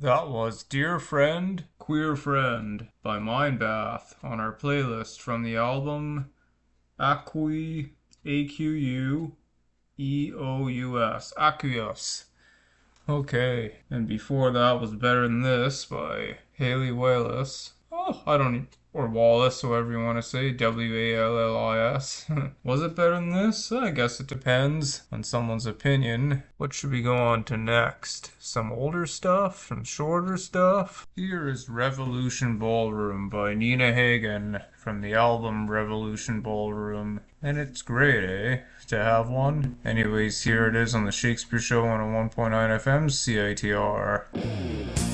That was Dear Friend, Queer Friend by Mindbath on our playlist from the album Aqueous, Aqueous, Aqueous. Okay, and before that was Better Than This by Haley Wallace. Oh, I don't, or Wallace, however you want to say, Wallis. Was it better than this? I guess it depends on someone's opinion. What should we go on to next? Some older stuff? Some shorter stuff? Here is Revolution Ballroom by Nina Hagen from the album Revolution Ballroom. And it's great, eh? To have one. Anyways, here it is on the Shakespeare Show on a 1.9 FM CITR.